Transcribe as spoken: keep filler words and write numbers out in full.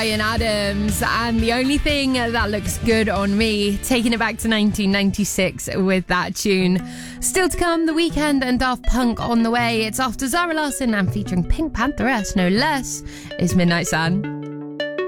Bryan Adams and The Only Thing That Looks Good on Me, taking it back to nineteen ninety-six with that tune. Still to come, The Weeknd and Daft Punk on the way. It's after Zara Larsson and featuring Pink Pantheress, no less, is Midnight Sun.